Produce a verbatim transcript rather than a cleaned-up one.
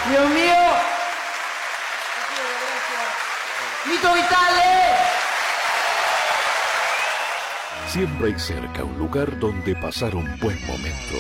Dios mío. Lito Vitale. Siempre hay cerca un lugar donde pasar un buen momento.